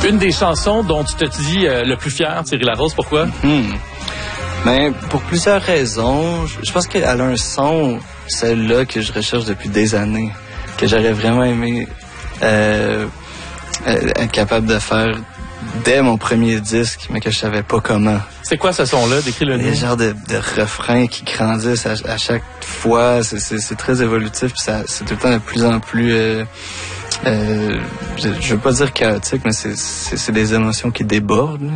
Une des chansons dont tu te dis le plus fier, Thierry Larose, pourquoi? Ben, pour plusieurs raisons. Je pense qu'elle a un son, celle-là, que je recherche depuis des années, que j'aurais vraiment aimé être capable de faire dès mon premier disque, mais que je savais pas comment. C'est quoi ce son-là? Décris-le nous. Des genres de refrains qui grandissent à chaque fois. C'est très évolutif, puis c'est tout le temps de plus en plus... je veux pas dire chaotique, mais c'est des émotions qui débordent, là.